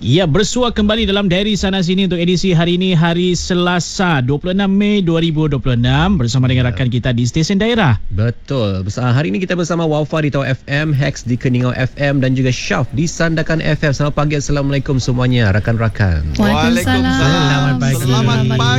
Ya, bersua kembali dalam Diary Sana Sini untuk edisi hari ini, hari Selasa 26 Mei 2026 bersama dengan rakan kita di stesen daerah. Betul. Hari ini kita bersama Wafa di Tau FM, Hex di Keningau FM dan juga Syaf di Sandakan FM. Selamat pagi, Assalamualaikum semuanya rakan-rakan. Waalaikumsalam. Selamat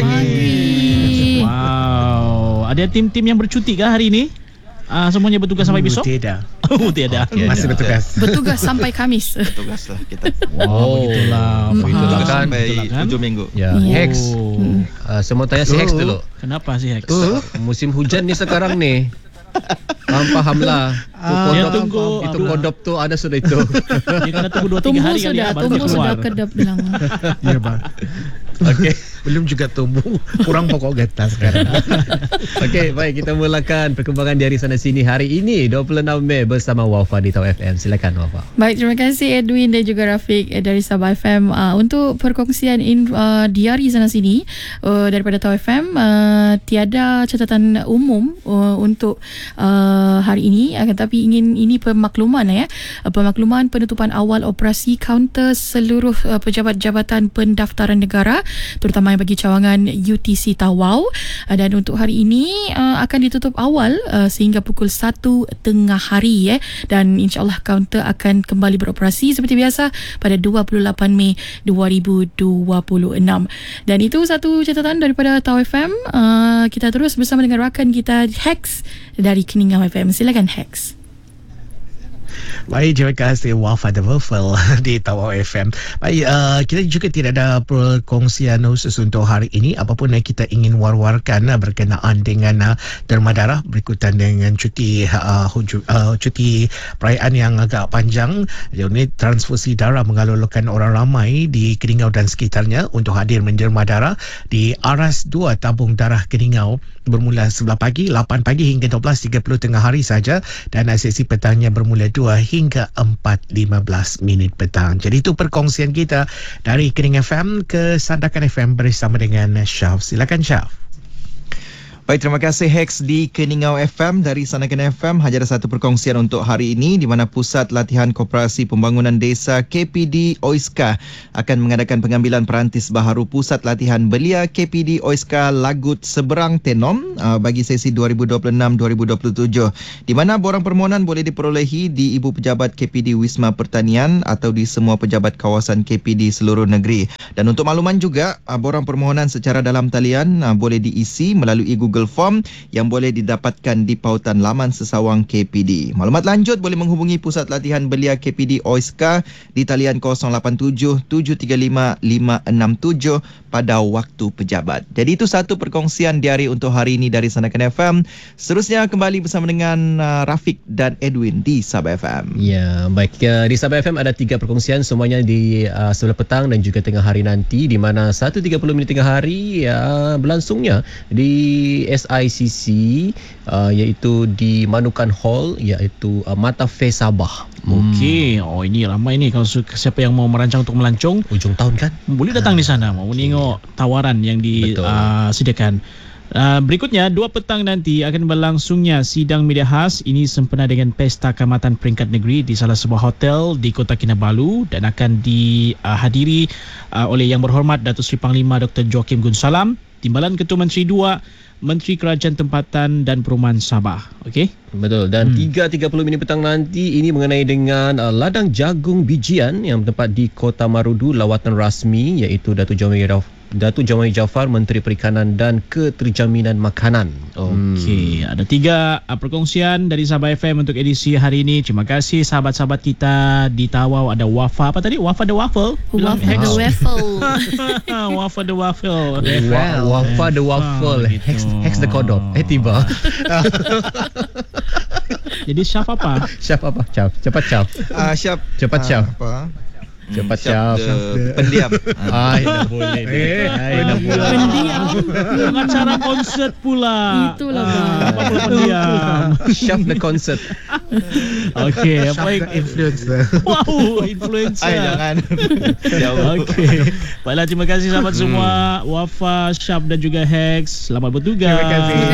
pagi. Wow, ada tim-tim yang bercuti kah hari ini? Semuanya bertugas sampai besok? Tidak. Oh, tidak. Okay, masih bertugas. Bertugas sampai Khamis. Bertugas lah kita. Begitulah. Begitulah kan. Sampai 7 minggu. Ya, Hex. Semua tanya si Hex dulu. Kenapa si Hex? Musim hujan ni sekarang ni. Fahamlah. Itu kodop tu ada sudah itu. Dia kena tunggu 2-3 hari kali ya, baru dia Tumbuh keluar. sudah kedap bilang. Ya, Bang. Okey. Belum juga tumbuh. Kurang pokok getah sekarang. Okey, baik, kita mulakan perkembangan dari sana sini hari ini 26 Mei bersama Wafa di Tau FM. Silakan Wafa. Baik, terima kasih Edwin dan juga Rafiq dari Sabah FM untuk perkongsian diari sana sini daripada Tau FM. Tiada catatan umum untuk hari ini, tetapi ini pemakluman pemakluman penutupan awal operasi kaunter seluruh pejabat jabatan pendaftaran negara, terutama bagi cawangan UTC Tawau, dan untuk hari ini akan ditutup awal sehingga pukul 1 tengah hari dan insyaAllah kaunter akan kembali beroperasi seperti biasa pada 28 Mei 2026. Dan itu satu catatan daripada Tau FM. Kita terus bersama dengan rakan kita Hex dari Keningau FM. Silakan Hex. Baik, terima kasih Wafa The Waffle di Tau FM. Baik, kita juga tidak ada perkongsian khusus untuk hari ini. Apapun yang kita ingin war-warkan berkenaan dengan derma darah berikutan dengan cuti perayaan yang agak panjang. Ini transfusi darah mengalurkan orang ramai di Keningau dan sekitarnya untuk hadir menderma darah di Aras 2 Tabung Darah Keningau bermula 11 pagi, 8 pagi hingga 12.30 tengah hari saja, dan sesi petangnya bermula 2 hingga 4.15 petang. Jadi itu perkongsian kita dari Keningau FM ke Sandakan FM bersama dengan Syaf. Silakan Syaf. Baik, terima kasih Hex di Keningau FM. Dari Sandakan FM hanya ada satu perkongsian untuk hari ini, di mana Pusat Latihan Koperasi Pembangunan Desa KPD OISKA akan mengadakan pengambilan perantis baharu Pusat Latihan Belia KPD OISKA Lagut Seberang Tenom bagi sesi 2026-2027, di mana borang permohonan boleh diperolehi di Ibu Pejabat KPD Wisma Pertanian atau di semua pejabat kawasan KPD seluruh negeri. Dan untuk makluman juga, borang permohonan secara dalam talian boleh diisi melalui Google Form yang boleh didapatkan di pautan laman sesawang KPD. Maklumat lanjut boleh menghubungi Pusat Latihan Belia KPD OISKA di talian 087 735 567 pada waktu pejabat. Jadi itu satu perkongsian diari untuk hari ini dari Sandakan FM. Seterusnya kembali bersama dengan Rafiq dan Edwin di Sabah FM. Ya, baik. Di Sabah FM ada 3 perkongsian, semuanya di sebelah petang dan juga tengah hari nanti, di mana 1.30 tengah hari berlangsungnya di SICC, iaitu di Manukan Hall, iaitu Mata Fair Sabah. Okey, ini ramai ni. Kalau siapa yang mau merancang untuk melancong Ujung tahun kan, boleh datang di sana, mau tengok tawaran yang disediakan. Berikutnya 2 petang nanti akan berlangsungnya sidang media khas. Ini sempena dengan Pesta Kaamatan Peringkat Negeri di salah sebuah hotel di Kota Kinabalu, dan akan dihadiri oleh Yang Berhormat Datuk Seri Panglima Dr. Joaquim Gunsalam, Timbalan Ketua Menteri 2, Menteri Kerajaan Tempatan dan Perumahan Sabah. Okey? Betul. Dan 3.30 petang nanti ini mengenai dengan ladang jagung bijian yang bertempat di Kota Marudu, lawatan rasmi iaitu Datuk Jamawi Jaafar, Menteri Perikanan dan Keterjaminan Makanan. Okey, ada 3 perkongsian dari Sabah FM untuk edisi hari ini. Terima kasih sahabat-sahabat kita di Tawau. Ada Wafa, apa tadi? Wafa the Waffle. Wafa the Waffle. Wafa the Waffle. Wafa the Waffle. Hex the kodop. Tiba. Jadi Syaf apa? Syaf apa? Cepat Syaf. Syaf. Cepat Syaf. Apa? Cepat Syaf. Pendiam. Dah boleh. Pendiam. Acara konsert pula. Itulah bang. Apa pendiam? Syaf the concert. Okey, baik. Influencer. Wow, influencer. Jangan. Okey. Baiklah, terima kasih sahabat semua. Wafa, Syaf dan juga Hex. Selamat bertugas. Terima kasih.